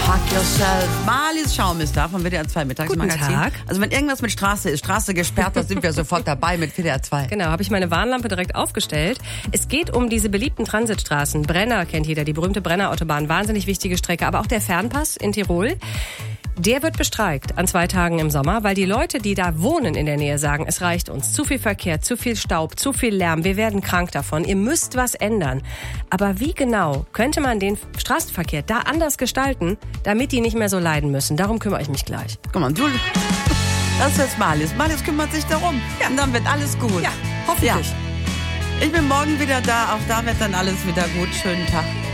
Hug Yourself. Marlies Schaum ist da vom WDR 2 Mittagsmagazin. Guten Tag. Also wenn irgendwas mit Straße ist, Straße gesperrt, da sind wir sofort dabei mit WDR 2. Genau, habe ich meine Warnlampe direkt aufgestellt. Es geht um diese beliebten Transitstraßen. Brenner kennt jeder, die berühmte Brenner-Autobahn. Wahnsinnig wichtige Strecke. Aber auch der Fernpass in Tirol. Der wird bestreikt an 2 Tagen im Sommer, weil die Leute, die da wohnen in der Nähe, sagen, es reicht uns. Zu viel Verkehr, zu viel Staub, zu viel Lärm. Wir werden krank davon. Ihr müsst was ändern. Aber wie genau könnte man den Straßenverkehr da anders gestalten, damit die nicht mehr so leiden müssen? Darum kümmere ich mich gleich. Guck mal, du, das ist jetzt Marlies. Marlies kümmert sich darum. Ja. Und dann wird alles gut. Ja, hoffentlich. Ja. Ich bin morgen wieder da. Auch da wird dann alles wieder gut. Schönen Tag.